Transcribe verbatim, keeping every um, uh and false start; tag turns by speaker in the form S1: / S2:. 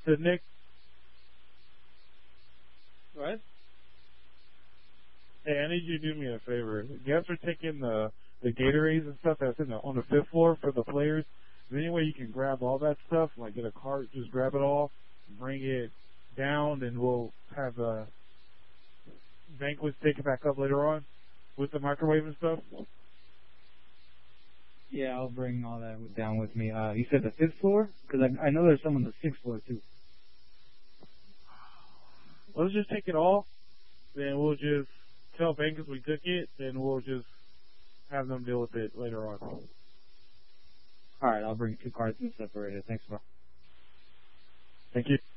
S1: said, Nick? What? Hey, I need you to do me a favor. You guys are taking the the Gatorades and stuff that's in the, on the fifth floor for the players. Is there any way you can grab all that stuff, like get a cart, just grab it all, bring it down, and we'll have uh, banquets take it back up later on with the microwave and stuff?
S2: Yeah, I'll bring all that down with me. Uh, you said the fifth floor? Because I, I know there's some on the sixth floor, too.
S1: Let's just take it all, then we'll just tell banquets we took it, then we'll just have them deal with it later on.
S2: All right, I'll bring two cards and separated. Thanks, bro.
S1: Thank you.